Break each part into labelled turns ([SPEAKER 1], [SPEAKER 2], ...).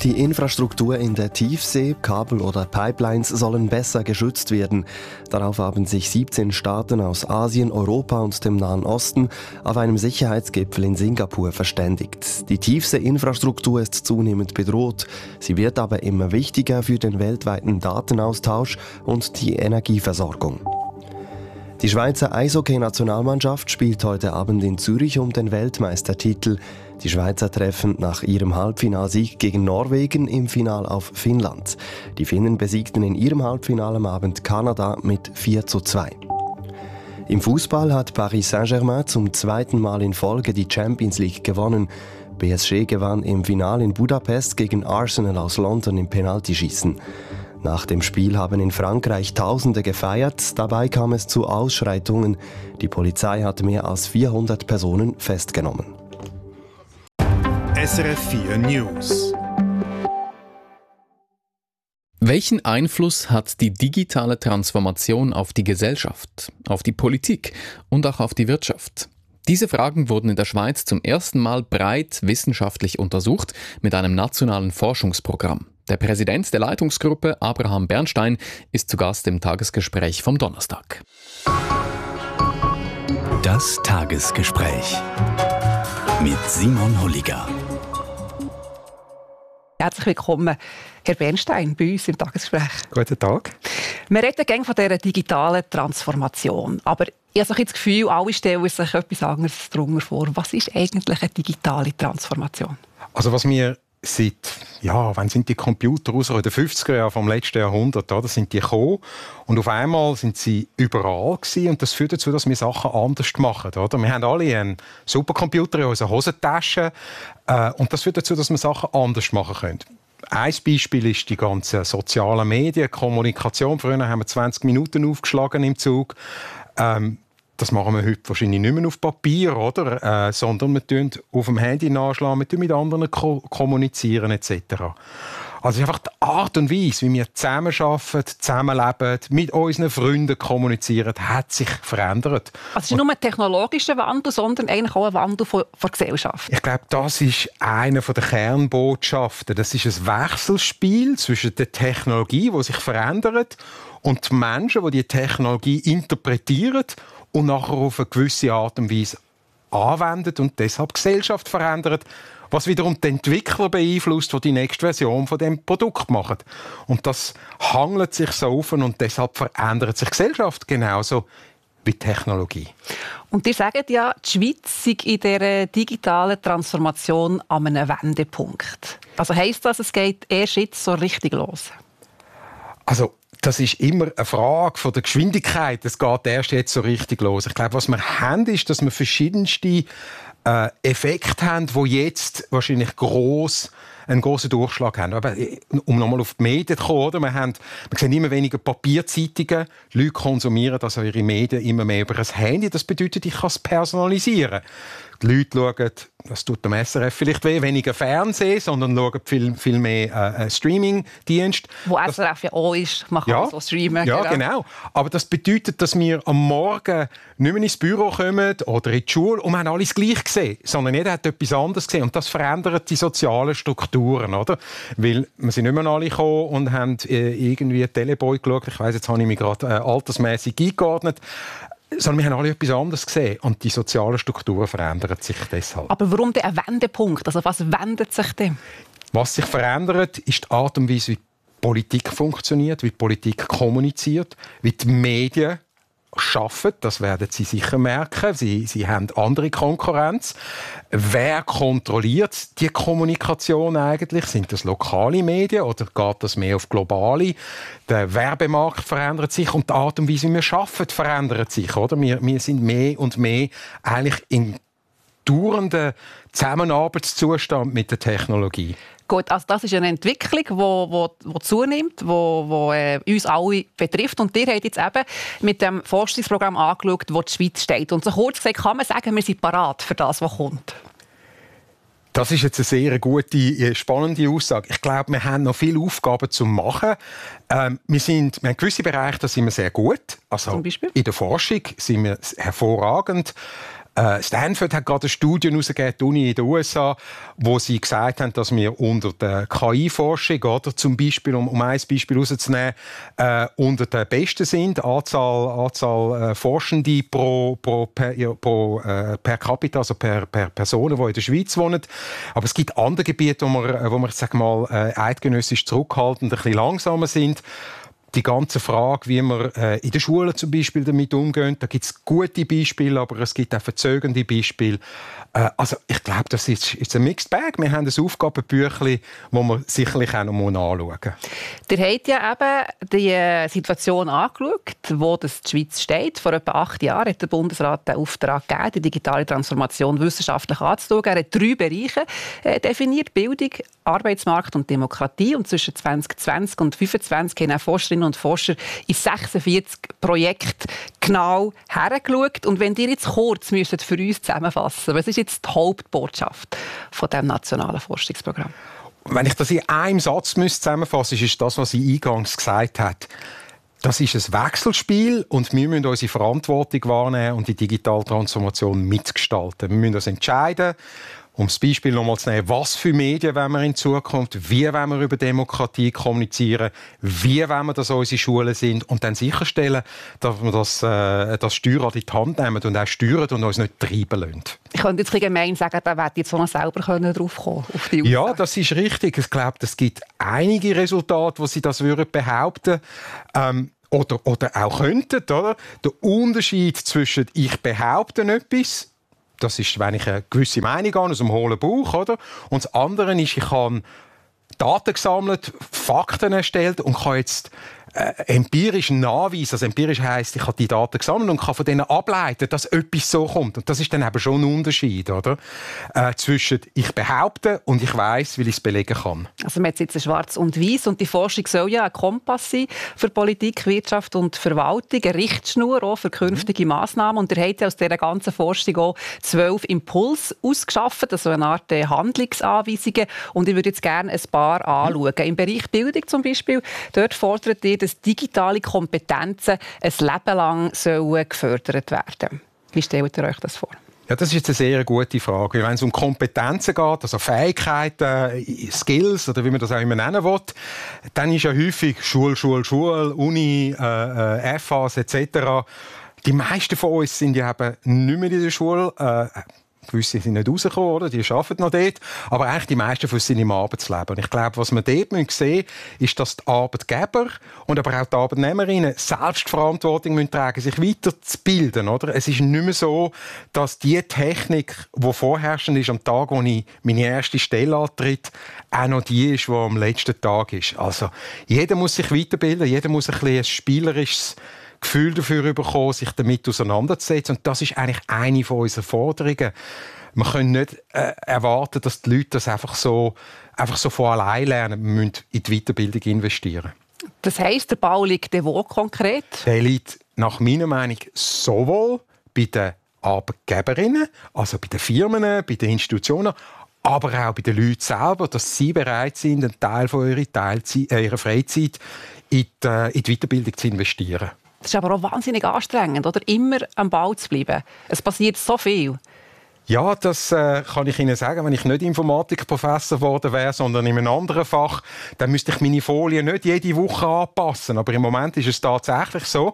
[SPEAKER 1] Die Infrastruktur in der Tiefsee, Kabel oder Pipelines sollen besser geschützt werden. Darauf haben sich 17 Staaten aus Asien, Europa und dem Nahen Osten auf einem Sicherheitsgipfel in Singapur verständigt. Die Tiefseeinfrastruktur ist zunehmend bedroht. Sie wird aber immer wichtiger für den weltweiten Datenaustausch und die Energieversorgung. Die Schweizer Eishockey-Nationalmannschaft spielt heute Abend in Zürich um den Weltmeistertitel. Die Schweizer treffen nach ihrem Halbfinalsieg gegen Norwegen im Final auf Finnland. Die Finnen besiegten in ihrem Halbfinale am Abend Kanada mit 4:2. Im Fußball hat Paris Saint-Germain zum zweiten Mal in Folge die Champions League gewonnen. PSG gewann im Finale in Budapest gegen Arsenal aus London im Penaltyschießen. Nach dem Spiel haben in Frankreich Tausende gefeiert. Dabei kam es zu Ausschreitungen. Die Polizei hat mehr als 400 Personen festgenommen.
[SPEAKER 2] SRF 4 News.
[SPEAKER 3] Welchen Einfluss hat die digitale Transformation auf die Gesellschaft, auf die Politik und auch auf die Wirtschaft? Diese Fragen wurden in der Schweiz zum ersten Mal breit wissenschaftlich untersucht mit einem nationalen Forschungsprogramm. Der Präsident der Leitungsgruppe, Abraham Bernstein, ist zu Gast im Tagesgespräch vom Donnerstag.
[SPEAKER 4] Das Tagesgespräch mit Simon Holliger.
[SPEAKER 5] Herzlich willkommen, Herr Bernstein, bei uns im Tagesgespräch.
[SPEAKER 6] Guten Tag.
[SPEAKER 5] Wir reden gerne von dieser digitalen Transformation. Aber ich habe das Gefühl, alle stellen sich etwas anderes darunter vor. Was ist eigentlich eine digitale Transformation?
[SPEAKER 6] Also was wir wann sind die Computer raus? In den 50er Jahren vom letzten Jahrhundert, da sind die gekommen. Und auf einmal sind sie überall gewesen. Und das führt dazu, dass wir Sachen anders machen. Oder? Wir haben alle einen Supercomputer in unserer Hosentasche. Und das führt dazu, dass wir Sachen anders machen können. Ein Beispiel ist die ganzen sozialen Medien, Kommunikation. Früher haben wir 20 Minuten aufgeschlagen im Zug. Das machen wir heute wahrscheinlich nicht mehr auf Papier, oder? Sondern wir tun auf dem Handy nachschlagen, wir tun mit anderen kommunizieren etc. Also einfach die Art und Weise, wie wir zusammenarbeiten, zusammenleben, mit unseren Freunden kommunizieren, hat sich verändert.
[SPEAKER 5] Also es ist nicht nur ein technologischer Wandel, sondern eigentlich auch ein Wandel von der Gesellschaft.
[SPEAKER 6] Ich glaube, das ist eine der Kernbotschaften. Das ist ein Wechselspiel zwischen der Technologie, die sich verändert, und den Menschen, die Technologie interpretieren und nachher auf eine gewisse Art und Weise anwendet und deshalb die Gesellschaft verändert, was wiederum die Entwickler beeinflusst, die die nächste Version von dem Produkt machen. Und das hangelt sich so auf und deshalb verändert sich die Gesellschaft genauso wie die Technologie.
[SPEAKER 5] Und ihr sagt ja, die Schweiz sei in dieser digitalen Transformation an einem Wendepunkt. Also heisst das, es geht erst jetzt so richtig los?
[SPEAKER 6] Also das ist immer eine Frage von der Geschwindigkeit. Es geht erst jetzt so richtig los. Ich glaube, was wir haben, ist, dass wir verschiedenste Effekte haben, die jetzt wahrscheinlich einen grossen Durchschlag haben. Aber um nochmal auf die Medien zu kommen, wir sehen immer weniger Papierzeitungen. Die Leute konsumieren also ihre Medien immer mehr über ein Handy. Das bedeutet, ich kann es personalisieren. Die Leute schauen, das tut dem SRF vielleicht weniger Fernsehen, sondern schauen viel mehr Streaming-Dienst.
[SPEAKER 5] Wo SRF ja auch ist, man kann so streamen.
[SPEAKER 6] Ja, genau. Aber das bedeutet, dass wir am Morgen nicht mehr ins Büro kommen oder in die Schule und wir haben alles gleich gesehen, sondern jeder hat etwas anderes gesehen. Und das verändert die sozialen Strukturen, oder? Weil wir sind nicht mehr alle gekommen und haben irgendwie Teleboy geschaut. Ich weiss, jetzt habe ich mich gerade altersmässig eingeordnet. Sondern wir haben alle etwas anderes gesehen. Und die sozialen Strukturen verändern sich deshalb.
[SPEAKER 5] Aber warum denn ein Wendepunkt? Also was wendet sich denn?
[SPEAKER 6] Was sich verändert, ist die Art und Weise, wie die Politik funktioniert, wie die Politik kommuniziert, wie die Medien arbeiten. Das werden Sie sicher merken. Sie haben andere Konkurrenz. Wer kontrolliert die Kommunikation eigentlich? Sind das lokale Medien oder geht das mehr auf globale? Der Werbemarkt verändert sich und die Art und Weise, wie wir arbeiten, verändert sich. Oder? Wir sind mehr und mehr eigentlich in dauernden Zusammenarbeitszustand mit der Technologie.
[SPEAKER 5] Gut, also das ist eine Entwicklung, die zunimmt, die uns alle betrifft. Und ihr habt jetzt eben mit dem Forschungsprogramm angeschaut, wo die Schweiz steht. Und so kurz gesagt kann man sagen, wir sind parat für das, was kommt.
[SPEAKER 6] Das ist jetzt eine sehr gute, spannende Aussage. Ich glaube, wir haben noch viele Aufgaben zu machen. Wir haben gewisse Bereiche, da sind wir sehr gut. Also
[SPEAKER 5] zum Beispiel?
[SPEAKER 6] In der Forschung sind wir hervorragend. Stanford hat gerade eine Studie herausgegeben, die Uni in den USA, wo sie gesagt haben, dass wir unter der KI-Forschung, oder zum Beispiel, um ein Beispiel herauszunehmen, unter den Besten sind. Anzahl Forschende per Capita, also per Personen, die in der Schweiz wohnen. Aber es gibt andere Gebiete, wo wir sag mal, eidgenössisch zurückhaltend, ein bisschen langsamer sind. Die ganze Frage, wie wir in den Schulen zum Beispiel damit umgehen, da gibt es gute Beispiele, aber es gibt auch verzögernde Beispiele. Also ich glaube, das ist ein Mixed Bag. Wir haben ein Aufgabenbüchlein, das wir sicherlich auch noch anschauen müssen.
[SPEAKER 5] Ihr habt ja eben die Situation angeschaut, wo die Schweiz steht. Vor etwa 8 Jahren hat der Bundesrat den Auftrag gegeben, die digitale Transformation wissenschaftlich anzuschauen. Er hat 3 Bereiche definiert: Bildung, Arbeitsmarkt und Demokratie. Und zwischen 2020 und 2025 haben auch Forscherinnen und Forscher in 46 Projekten genau hergeschaut. Und wenn ihr jetzt kurz müsstet für uns zusammenfassen, was ist jetzt die Hauptbotschaft von diesem nationalen Forschungsprogramm?
[SPEAKER 6] Wenn ich das in einem Satz zusammenfassen müsste, ist das, was ich eingangs gesagt habe. Das ist ein Wechselspiel und wir müssen unsere Verantwortung wahrnehmen und die digitale Transformation mitgestalten. Wir müssen uns entscheiden, um das Beispiel nochmal zu nehmen, was für Medien wollen wir in Zukunft, wie wollen wir über Demokratie kommunizieren, wie wollen wir, dass unsere Schulen sind und dann sicherstellen, dass wir das Steuer an die Hand nehmen und auch steuern und uns nicht treiben lassen.
[SPEAKER 5] Ich könnte jetzt gemein sagen, da hätte jetzt auch noch selber drauf kommen auf die Aussage.
[SPEAKER 6] Ja, das ist richtig. Ich glaube, es gibt einige Resultate, wo sie das behaupten würden. Oder auch könnten. Oder? Der Unterschied zwischen «ich behaupte etwas», das ist, wenn ich eine gewisse Meinung habe, aus dem hohlen Bauch, oder? Und das andere ist, ich habe Daten gesammelt, Fakten erstellt und kann jetzt empirisch nachweisen. Also empirisch heisst, ich habe die Daten gesammelt und kann von denen ableiten, dass etwas so kommt. Und das ist dann eben schon ein Unterschied, oder? Zwischen ich behaupte und ich weiss, weil ich es belegen kann. Also
[SPEAKER 5] man hat jetzt schwarz und weiß und die Forschung soll ja ein Kompass sein für Politik, Wirtschaft und Verwaltung, eine Richtschnur auch für künftige Massnahmen. Und ihr habt ja aus dieser ganzen Forschung auch 12 Impulse ausgeschafft, also eine Art Handlungsanweisungen. Und ich würde jetzt gerne ein paar anschauen. Im Bereich Bildung zum Beispiel, dort fordert ihr, dass digitale Kompetenzen ein Leben lang gefördert werden sollen. Wie stellt ihr euch das vor?
[SPEAKER 6] Ja, das ist jetzt eine sehr gute Frage. Wenn es um Kompetenzen geht, also Fähigkeiten, Skills oder wie man das auch immer nennen will, dann ist ja häufig Schule, Uni, FAs etc. Die meisten von uns sind ja eben nicht mehr in der Schule. Gewisse sind nicht rausgekommen, oder? Die arbeiten noch dort. Aber eigentlich die meisten von uns sind im Arbeitsleben. Und ich glaube, was wir dort sehen müssen, ist, dass die Arbeitgeber und aber auch die Arbeitnehmerinnen Selbstverantwortung müssen tragen, sich weiterzubilden, oder? Es ist nicht mehr so, dass die Technik, die vorherrschend ist am Tag, wo ich meine erste Stelle antritt, auch noch die ist, die am letzten Tag ist. Also, jeder muss sich weiterbilden, jeder muss ein spielerisches Gefühl dafür bekommen, sich damit auseinanderzusetzen. Und das ist eigentlich eine von unseren Forderungen. Wir können nicht erwarten, dass die Leute das einfach so von allein lernen. Wir müssen in die Weiterbildung investieren.
[SPEAKER 5] Das heisst, der Bau liegt wo konkret?
[SPEAKER 6] Der liegt nach meiner Meinung sowohl bei den Arbeitgeberinnen, also bei den Firmen, bei den Institutionen, aber auch bei den Leuten selber, dass sie bereit sind, einen Teil von ihrer Freizeit in die Weiterbildung zu investieren.
[SPEAKER 5] Das ist aber auch wahnsinnig anstrengend, oder? Immer am Ball zu bleiben. Es passiert so viel.
[SPEAKER 6] Ja, das kann ich Ihnen sagen. Wenn ich nicht Informatikprofessor geworden wäre, sondern in einem anderen Fach, dann müsste ich meine Folien nicht jede Woche anpassen. Aber im Moment ist es tatsächlich so.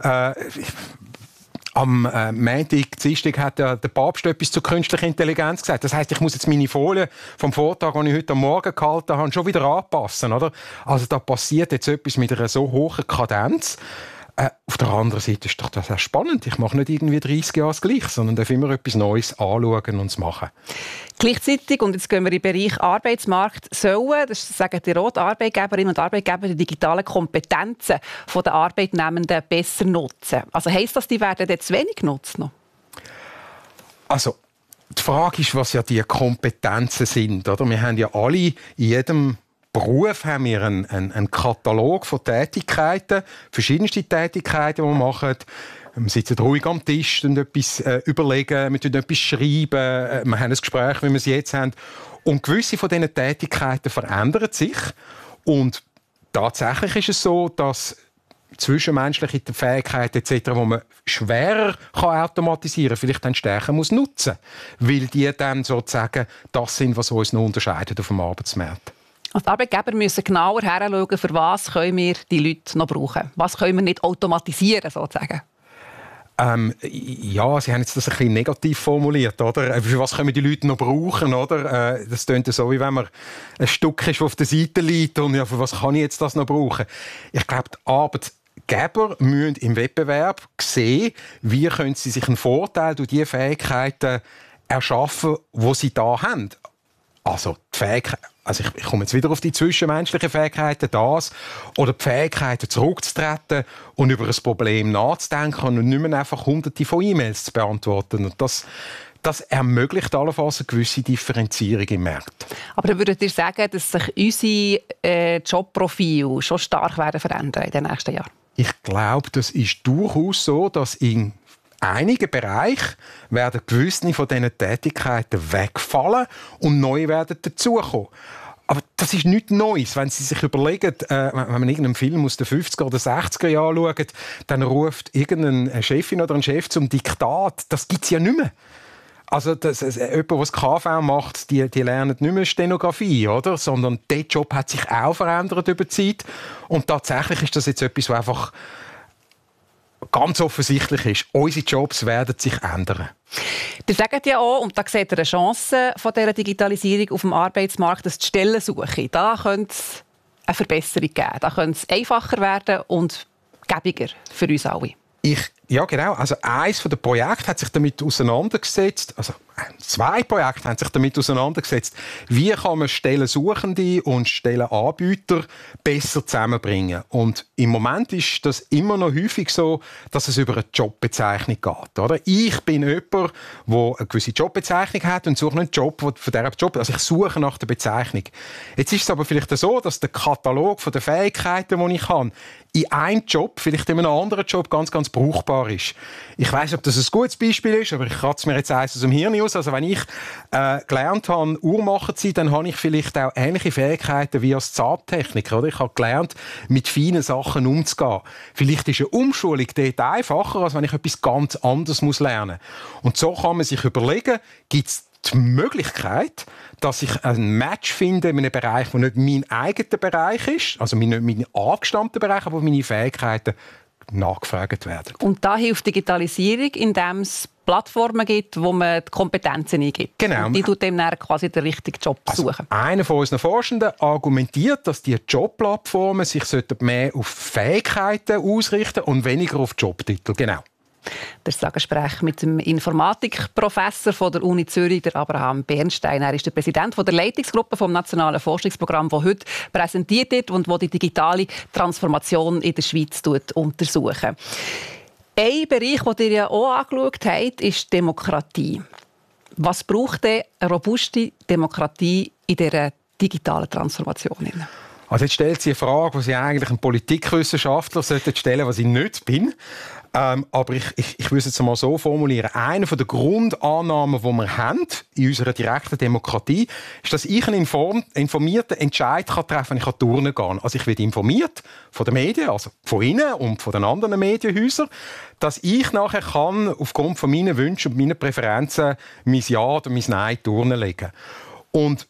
[SPEAKER 6] Am Montag, Dienstag hat der Papst etwas zur künstlichen Intelligenz gesagt. Das heisst, ich muss jetzt meine Folien vom Vortag, die ich heute Morgen gehalten habe, schon wieder anpassen. Oder? Also da passiert jetzt etwas mit einer so hohen Kadenz. Auf der anderen Seite ist doch das auch spannend. Ich mache nicht irgendwie 30 Jahre das Gleiche, sondern darf immer etwas Neues anschauen und machen.
[SPEAKER 5] Gleichzeitig, und jetzt gehen wir in den Bereich Arbeitsmarkt, sollen, das sagen die Arbeitgeberinnen und Arbeitgeber, die digitalen Kompetenzen der Arbeitnehmenden besser nutzen. Also heisst das, die werden jetzt wenig nutzen? Also,
[SPEAKER 6] die Frage ist, was ja die Kompetenzen sind. Oder? Wir haben ja alle in jedem Beruf haben wir einen Katalog von Tätigkeiten, verschiedenste Tätigkeiten, die wir machen. Wir sitzen ruhig am Tisch und etwas überlegen, wir etwas schreiben, wir haben ein Gespräch, wie wir es jetzt haben. Und gewisse von diesen Tätigkeiten verändern sich. Und tatsächlich ist es so, dass zwischenmenschliche Fähigkeiten etc., die man schwerer automatisieren kann, vielleicht dann stärker muss nutzen, weil die dann sozusagen das sind, was uns noch unterscheidet auf dem Arbeitsmarkt.
[SPEAKER 5] Also die Arbeitgeber müssen genauer hinschauen, für was können wir die Leute noch brauchen. Was können wir nicht automatisieren, sozusagen.
[SPEAKER 6] Ja, Sie haben jetzt das ein bisschen negativ formuliert, oder? Für was können die Leute noch brauchen, oder? Das klingt so, wie wenn man ein Stück ist, das auf der Seite liegt und ja, für was kann ich jetzt das noch brauchen? Ich glaube, die Arbeitgeber müssen im Wettbewerb sehen, wie können sie sich einen Vorteil durch die Fähigkeiten erschaffen, die sie da haben. Also die Fähigkeit, ich komme jetzt wieder auf die zwischenmenschlichen Fähigkeiten, das, oder die Fähigkeiten zurückzutreten und über ein Problem nachzudenken und nicht mehr einfach hunderte von E-Mails zu beantworten. Und das ermöglicht allenfalls eine gewisse Differenzierung im Markt.
[SPEAKER 5] Aber würdet ihr sagen, dass sich unsere Jobprofile schon stark werden verändern in den nächsten Jahren?
[SPEAKER 6] Ich glaube, das ist durchaus so, dass in einigen Bereichen werden gewisse von diesen Tätigkeiten wegfallen und neue werden dazukommen. Aber das ist nichts Neues. Wenn Sie sich überlegen, wenn man irgendeinen Film aus den 50er oder 60er Jahren schaut, dann ruft irgendeine Chefin oder ein Chef zum Diktat. Das gibt es ja nicht mehr. Also jemand, der das KV macht, die lernen nicht mehr Stenografie, oder? Sondern der Job hat sich auch verändert über die Zeit. Und tatsächlich ist das jetzt etwas, was einfach ganz offensichtlich ist. Unsere Jobs werden sich ändern.
[SPEAKER 5] Ihr sagt ja auch, und da seht ihr eine Chance von dieser Digitalisierung auf dem Arbeitsmarkt, dass die Stellensuche, da könnte es eine Verbesserung geben. Da könnte es einfacher werden und gäbiger für uns alle. Ja,
[SPEAKER 6] genau. Also eines der Projekte hat sich damit auseinandergesetzt, also 2 Projekte haben sich damit auseinandergesetzt, wie kann man Stellensuchende und Stellenanbieter besser zusammenbringen. Und im Moment ist das immer noch häufig so, dass es über eine Jobbezeichnung geht. Oder? Ich bin jemand, der eine gewisse Jobbezeichnung hat und suche einen Job für diesen Job. Also ich suche nach der Bezeichnung. Jetzt ist es aber vielleicht so, dass der Katalog der Fähigkeiten, die ich habe, in einem Job, vielleicht in einem anderen Job, ganz, ganz brauchbar ist. Ich weiss, ob das ein gutes Beispiel ist, aber ich kratze mir jetzt eins aus dem Hirn aus. Also wenn ich gelernt habe, Uhrmacher zu sein, dann habe ich vielleicht auch ähnliche Fähigkeiten wie als Zahntechniker. Oder? Ich habe gelernt, mit feinen Sachen umzugehen. Vielleicht ist eine Umschulung dort einfacher, als wenn ich etwas ganz anderes lernen muss. Und so kann man sich überlegen, gibt es die Möglichkeit, dass ich ein Match finde in einem Bereich, der nicht mein eigener Bereich ist, also nicht mein angestammter Bereich, aber meine Fähigkeiten nachgefragt werden.
[SPEAKER 5] Und da hilft Digitalisierung, indem es Plattformen gibt, wo man die Kompetenzen eingibt.
[SPEAKER 6] Genau.
[SPEAKER 5] Und die tut dem dann quasi den richtigen Job suchen.
[SPEAKER 6] Also einer von unseren Forschenden argumentiert, dass die Jobplattformen sich mehr auf Fähigkeiten ausrichten und weniger auf Jobtitel. Genau.
[SPEAKER 5] Das Gespräch mit dem Informatikprofessor von der Uni Zürich, der Abraham Bernstein. Er ist der Präsident der Leitungsgruppe vom Nationalen Forschungsprogramm, das heute präsentiert wird und das die digitale Transformation in der Schweiz untersucht. Ein Bereich, den ihr ja auch angeschaut habt, ist Demokratie. Was braucht denn eine robuste Demokratie in dieser digitalen Transformation?
[SPEAKER 6] Also jetzt stellt sie eine Frage, die Sie eigentlich einem Politikwissenschaftler stellen sollten, was ich nicht bin. Aber ich würde es jetzt mal so formulieren. Eine der Grundannahmen, die wir haben in unserer direkten Demokratie, ist, dass ich einen informierten Entscheid treffen kann, wenn ich an die Urne gehe. Also ich werde informiert von den Medien, also von Ihnen und von den anderen Medienhäusern, dass ich nachher kann, aufgrund von meinen Wünschen und meinen Präferenzen mein Ja oder mein Nein in die Urne legen. Und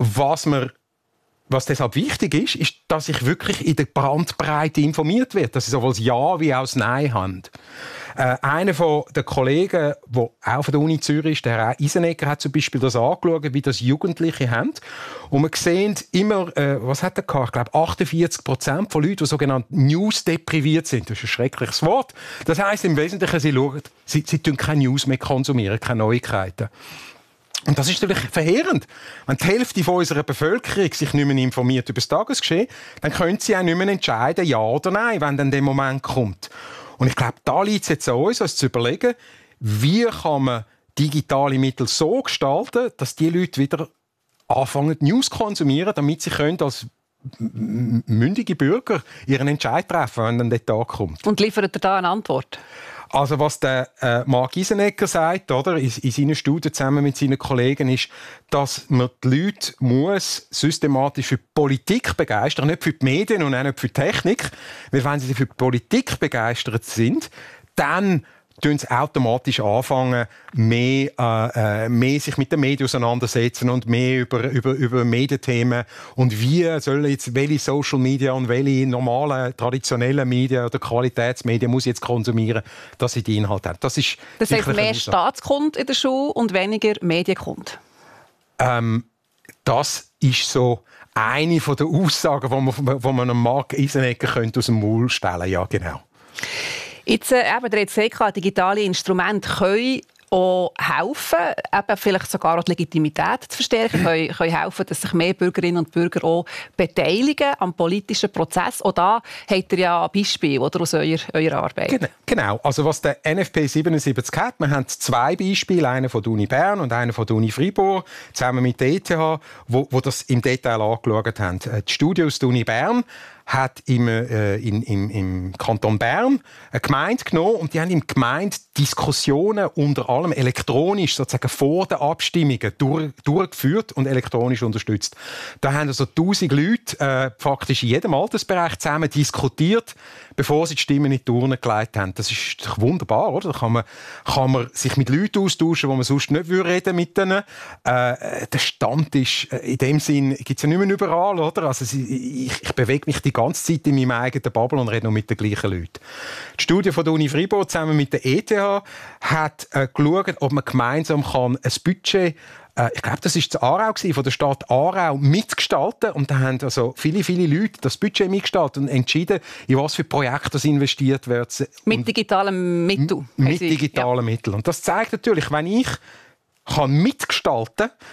[SPEAKER 6] was deshalb wichtig ist, ist, dass ich wirklich in der Bandbreite informiert werde, dass ich sowohl das Ja wie auch das Nein habe. Einer der Kollegen, der auch von der Uni Zürich ist, der Herr Isenegger, hat zum Beispiel das angeschaut, wie das Jugendliche haben. Und wir sehen immer, was hat er gehabt? Ich glaube, 48% von Leuten, die sogenannt News-depriviert sind. Das ist ein schreckliches Wort. Das heisst im Wesentlichen, sie tun keine News mehr konsumieren, keine Neuigkeiten. Und das ist natürlich verheerend. Wenn die Hälfte von unserer Bevölkerung sich nicht mehr informiert über das Tagesgeschehen, dann können sie auch nicht mehr entscheiden, ja oder nein, wenn dann der Moment kommt. Und ich glaube, da liegt es jetzt an uns zu überlegen, wie kann man digitale Mittel so gestalten, dass die Leute wieder anfangen, News zu konsumieren, damit sie als mündige Bürger ihren Entscheid treffen, wenn dann der Tag kommt.
[SPEAKER 5] Und liefert ihr da eine Antwort?
[SPEAKER 6] Also was der Marc Isenegger sagt, oder, in seinen Studien zusammen mit seinen Kollegen, ist, dass man die Leute muss systematisch für die Politik begeistern, nicht für die Medien und auch nicht für die Technik. Weil wenn sie für die Politik begeistert sind, dann tun sie automatisch anfangen, mehr sich mit den Medien auseinandersetzen und mehr über Medienthemen und wie sollen jetzt welche Social Media und welche normalen, traditionellen Medien oder Qualitätsmedien muss ich jetzt konsumieren, dass sie die Inhalte haben. Das
[SPEAKER 5] heisst, mehr Staatskunde in der Schule und weniger Medienkunde?
[SPEAKER 6] Das ist so eine von den Aussagen, die man Marc Isenegger aus dem Maul stellen könnte. Ja, genau.
[SPEAKER 5] Jetzt, der hat gesagt, digitale Instrumente können auch helfen, eben vielleicht sogar auch die Legitimität zu verstärken, können helfen, dass sich mehr Bürgerinnen und Bürger auch beteiligen am politischen Prozess. Auch da habt ihr ja Beispiele oder, aus eurer Arbeit.
[SPEAKER 6] Genau. Also was der NFP 77 hat, wir haben 2 Beispiele, einen von der Uni Bern und einen von der Uni Fribourg, zusammen mit der ETH, wo das im Detail angeschaut haben. Die Studie aus der Uni Bern hat im Kanton Bern eine Gemeinde genommen und die haben im Gemeinde Diskussionen unter allem elektronisch sozusagen vor den Abstimmungen durchgeführt und elektronisch unterstützt. Da haben also 1000 Leute faktisch in jedem Altersbereich zusammen diskutiert, bevor sie die Stimmen in die Urne gelegt haben. Das ist doch wunderbar, oder? Da kann man sich mit Leuten austauschen, wo man sonst nicht reden mit denen. Der Stand ist in dem Sinn, gibt es ja nicht mehr überall, oder? Also ich bewege mich die ganze Zeit in meinem eigenen Bubble und rede noch mit den gleichen Leuten. Die Studie von der Uni Fribourg zusammen mit der ETH hat geschaut, ob man gemeinsam ein Budget, ich glaube, das war das Aarau, von der Stadt Aarau, mitgestalten. Und da haben also viele Leute das Budget mitgestaltet und entschieden, in was für Projekte das investiert wird.
[SPEAKER 5] Mit digitalen Mitteln.
[SPEAKER 6] Mit digitalen Mitteln. Und das zeigt natürlich, wenn ich mitgestalten kann,